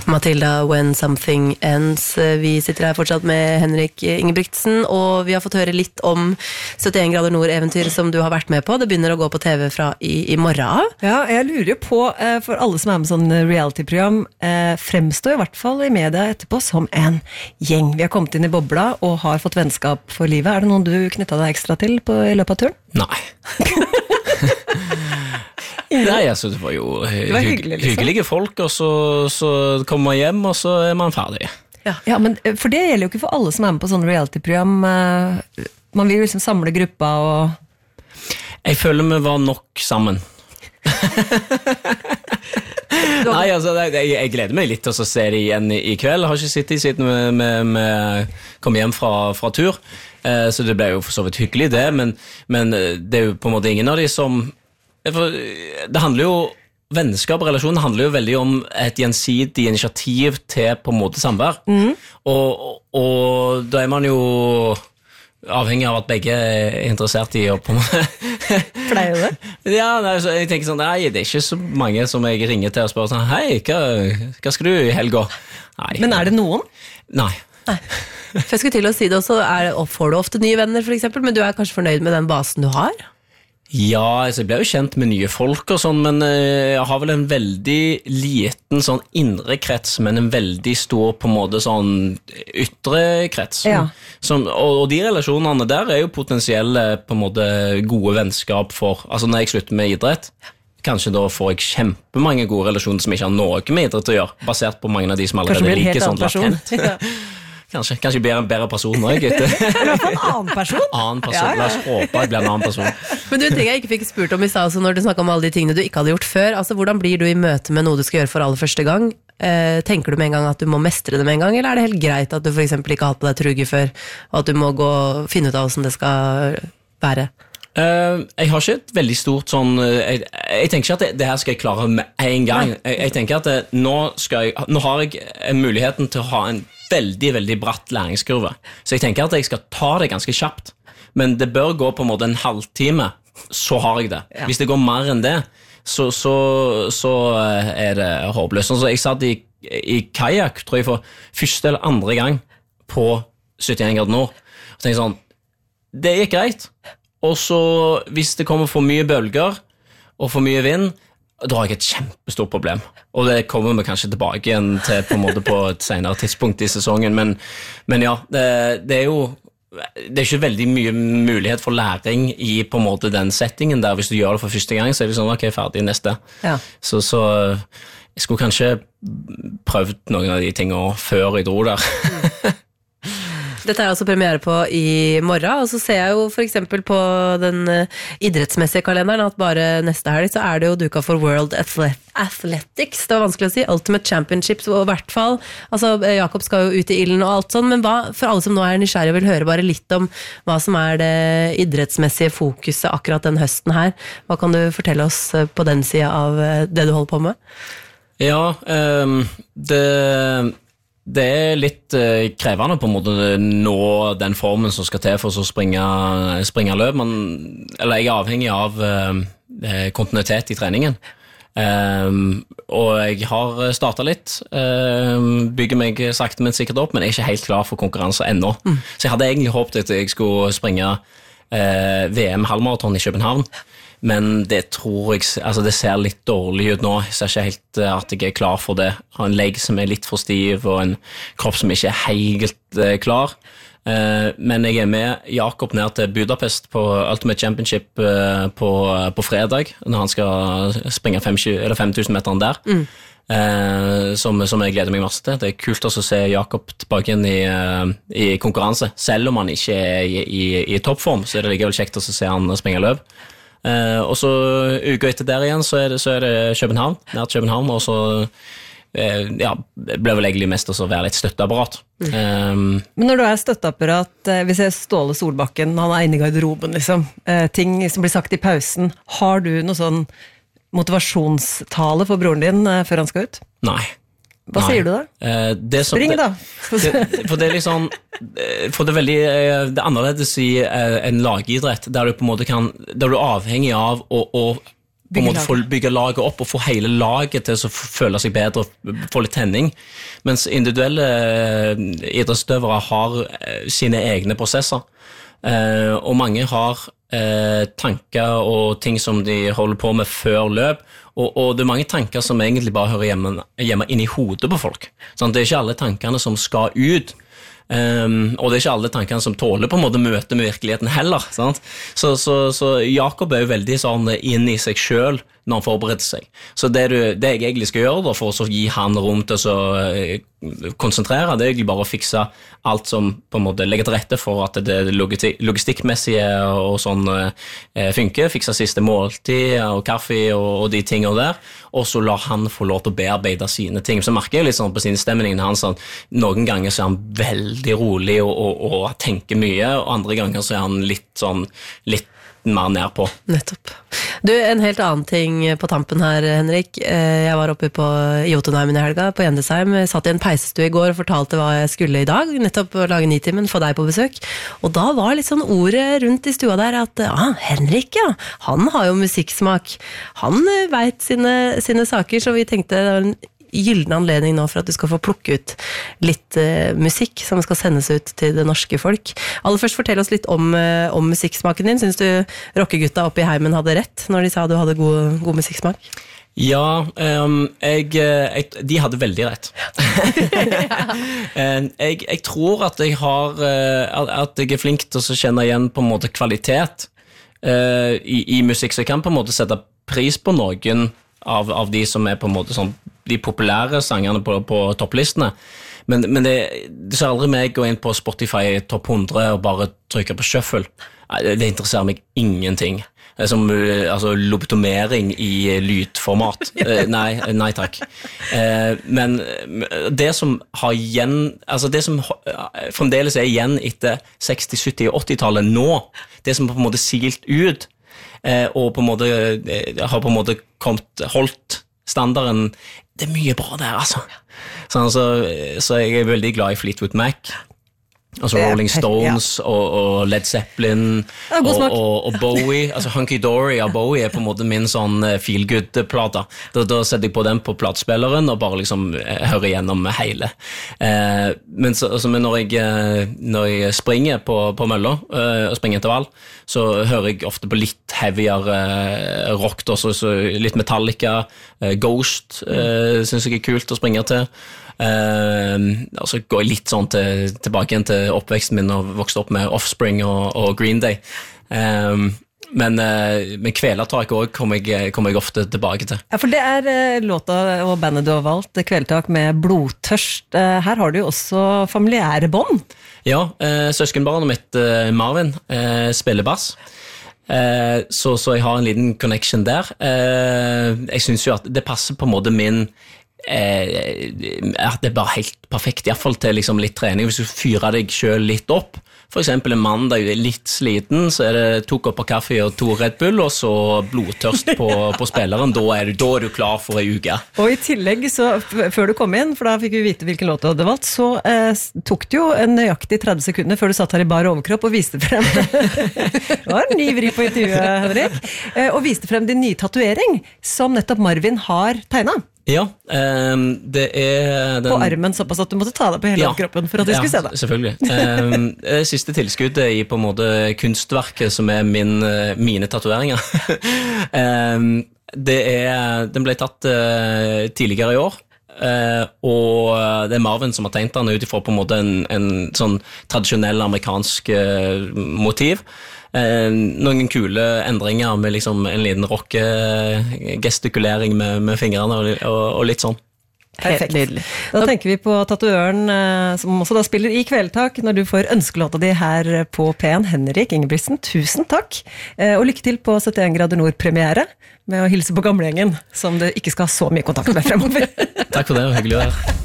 Matilda, When Something Ends. Vi sitter her fortsatt med Henrik Ingebrigtsen, og vi har fått høre litt om 71 grader nord-eventyr som du har vært med på. Det begynner å gå på TV fra i morgen. Ja, jeg lurer jo på, for alle som med sånn reality-program, fremstår i hvert fall i media etterpå som en gjeng. Vi har kommet inn i bobla og har fått vennskap for livet. Er det noen du knyttet deg ekstra til i løpet av turen? Nei. Nei, altså det var jo hyggelige folk, og så kommer man hjem, og så man ferdig. Ja, men for det gjelder jo ikke for alle som med på sånne reality-program. Man vil liksom samle gruppa og... Jeg føler vi var nok sammen. Nei, altså, jeg gleder meg litt til å se det igjen i kveld. Jeg har ikke sittet siden vi kom hjem fra tur, så det ble jo for så vidt hyggelig det, men det er jo på en måte ingen av de som... Det handler jo, vennskap og relasjon handler jo veldig om et gjensidig initiativ til på en måte samvær. Og da er man jo avhengig av at begge er interessert i å på en måte... For deg er det? Ja, jeg tenker sånn, nei, det er ikke så mange som jeg ringer til og spør sånn, hei, hva skal du i helga? Nei. Men er det noen? Nei. For jeg skulle til å si det også, får du ofte nye venner for eksempel, men du er kanskje fornøyd med den basen du har? Ja, altså jeg ble jo kjent med nye folk og sånn, men jeg har vel en veldig liten sånn indre krets, men en veldig stor på en måte sånn ytre krets. Ja. Og de relasjonene der er jo potensielle på en måte gode vennskap for, altså når jeg slutter med idrett, kanskje da får jeg kjempemange gode relasjoner som ikke har noe med idrett å gjøre, basert på mange av de som allerede liker sånn latent. Kanskje blir en bedre person nå, gutter. Eller en annen person? La oss håpe jeg blir en annen person. Men du, en ting jeg ikke fikk spurt om i stad, altså når du snakket om alle de tingene du ikke hadde gjort før, altså hvordan blir du i møte med noe du skal gjøre for aller første gang? Tenker du med en gang at du må mestre det med en gang, eller er det helt greit at du for eksempel ikke har hatt på deg trugge før, og at du må finne ut av hvordan det skal være? Jeg har ikke et veldig stort sånn jeg tenker ikke at det her skal jeg klare med en gang. Jeg tenker at nå har jeg muligheten til å ha en veldig, veldig bratt læringskurve, så jeg tenker at jeg skal ta det ganske kjapt, men det bør gå på en måte en halvtime, så har jeg det. Hvis det går mer enn det, så er det håpløst. Så jeg satt i kajak, tror jeg, for første eller andre gang på 71 grader nord, og tenkte sånn, det gikk greit. Og så, hvis det kommer for mye bølger og for mye vind, da har jeg et kjempestort problem. Og det kommer vi kanskje tilbake igjen til på en måte på et senere tidspunkt i sesongen. Men ja, det er jo det er ikke veldig mye mulighet for læring i på en måte den settingen der. Hvis du gjør det for første gang, så er det sånn, ok, ferdig, neste. Ja. Så jeg skulle kanskje prøvd noen av de tingene før jeg dro der. Dette er altså premiere på i morgen, og så ser jeg jo for eksempel på den idrettsmessige kalenderen at bare neste helg så er det jo duka for World Athletics, det var vanskelig å si, Ultimate Championships, og i hvert fall, altså Jakob skal jo ut i ilden og alt sånn, men for alle som nå er nysgjerrig og vil høre bare litt om hva som er det idrettsmessige fokuset akkurat den høsten her, hva kan du fortelle oss på den siden av det du holder på med? Ja, det er litt krevende på en måte nå den formen som skal til for å springe løp, eller jeg er avhengig av kontinuitet i treningen. Og jeg har startet litt, bygger meg sakte men sikkert opp, men jeg er ikke helt klar for konkurranse ennå. Så jeg hadde egentlig håpet at jeg skulle springe VM halvmaraton i København, men det tror jeg, altså det ser litt dårlig ut nå. Jeg ser ikke helt at jeg er klar for det. Jeg har en legg som er litt for stiv, og en kropp som ikke er helt klar. Men jeg er med Jakob ned til Budapest på Ultimate Championship på fredag, når han skal springe 5000 meteren der. Som jeg gleder meg masse til. Det er kult også å se Jakob tilbake igjen i konkurranse. Selv om han ikke er i toppform, så er det likevel kjekt å se han springe løp. Og så uka etter der igjen så er det København, nært København, og så ble vel egentlig mest å være litt støtteapparat. Men når du er støtteapparat, vi ser Ståle Solbakken, han er inne i garderoben liksom, ting som blir sagt i pausen, har du noe sånn motivasjonstale for broren din før han skal ut? Nei. Hva sier du da? Spring da! For det er liksom, for det er veldig, det er annerledes i en lagidrett, der du på en måte der du er avhengig av å på en måte bygge laget opp og få hele laget til å føle seg bedre og få litt tenning. Mens individuelle idrettsutøvere har sine egne prosesser. Og mange har tanker og ting som de holder på med før løp, og det mange tanker som egentlig bare hører hjemme inn i hodet på folk. Sånn, det ikke alle tankene som skal ut, og det ikke alle tankene som tåler på en måte møte med virkeligheten heller, sant? Så Jakob jo veldig sånn inn i seg selv når han forbereder seg. Så det jeg egentlig skal gjøre da, for å gi han rom til å konsentrere, det egentlig bare å fikse alt som på en måte legger til rette for at det logistikkmessige og sånn funker, fikse siste måltid og kaffe og de tingene der, og så la han få lov til å bearbeide sine ting. Så merker jeg litt sånn på sin stemning hans, sånn, noen ganger så han veldig rolig og tenker mye, og andre ganger så han litt mer nær på. Nettopp. Du, en helt annen ting på tampen her, Henrik. Jeg var oppe på Jotunheimen i helga, på Jendesheim. Jeg satt i en peisestue i går og fortalte hva jeg skulle i dag, nettopp å lage Nitimen, få deg på besøk. Og da var litt sånn ordet rundt i stua der at, Henrik, ja, han har jo musikksmak. Han vet sine saker, så vi tenkte det var en gylden anledning nå for at du skal få plukke ut litt musikk som skal sendes ut til det norske folk. Aller først, fortell oss litt om musikksmaken din. Synes du rockegutta oppe i heimen hadde rett når de sa du hadde god musikksmak? Ja, de hadde veldig rett. Jeg tror at jeg er flink til å kjenne igjen på en måte kvalitet i musikk, så jeg kan på en måte sette pris på noen av de som på en måte sånn de populære sangerne på topplistene, men det ser aldri meg gå inn på Spotify topp 100 og bare trykke på shuffle. Det interesserer meg ingenting. Det som lobotomering i lydformat. Nei takk. Men det som har igjen, det som fremdeles igjen etter 60-, 70- og 80-tallet nå, det som på en måte silt ut, og på en måte har på en måte holdt standarden, det mye bra der, altså. Så jeg veldig glad i Fleetwood Mac, Rolling Stones og Led Zeppelin og Bowie, Hunky Dory av Bowie på en måte min sånn feel-good-plata. Da setter jeg på den på platespilleren og bare liksom hører gjennom hele. Men når jeg springer på mølla og springer intervall, så hører jeg ofte på litt heavyere rock, så litt Metallica, Ghost synes jeg kult å springe til. Og så går jeg litt sånn tilbake igjen til oppveksten min og vokste opp med Offspring og Green Day, men Kvelertak også kommer jeg ofte tilbake til. Ja, for det låta og bandet du har valgt, Kvelertak med Blodtørst. Her har du jo også familiære bånd. Ja, søskenbarnet mitt Marvin spiller bass, så jeg har en liten connection der. Jeg synes jo at det passer på en måte min det bare helt perfekt, i hvert fall til liksom litt trening. Hvis du fyrer deg selv litt opp, for eksempel en mandag er litt sliten, så det 2 kopper kaffe og 2 Red Bull, og så blodtørst på spilleren. Da er du klar for en uke. Og i tillegg, så før du kom inn, for da fikk vi vite hvilken låt du hadde valgt, så tok det jo en nøyaktig 30 sekunder før du satt her i bar overkropp og viste frem det var en ny vri på intervjuet, Henrik, og viste frem din nye tatovering som nettopp Marvin har tegnet. Ja, det den... På armen såpass at du måtte ta deg på hele kroppen for at du skulle se det. Ja, selvfølgelig. Siste tilskuddet i på en måte kunstverket som mine tatoveringer. Den ble tatt tidligere i år, og det Marvin som har tegnet den ut ifra på en måte en sånn tradisjonell amerikansk motiv. Noen kule endringer med liksom en liten rock-gestikulering med fingrene og litt sånn. Perfekt. Da tenker vi på tatovøren som også da spiller i Kvelertak når du får ønskelåta di her på P1. Henrik Ingebrigtsen, tusen takk, og lykke til på 71 grader nord-premiere med å hilse på gamlegjengen som du ikke skal ha så mye kontakt med fremover. Takk for det, og hyggelig å være.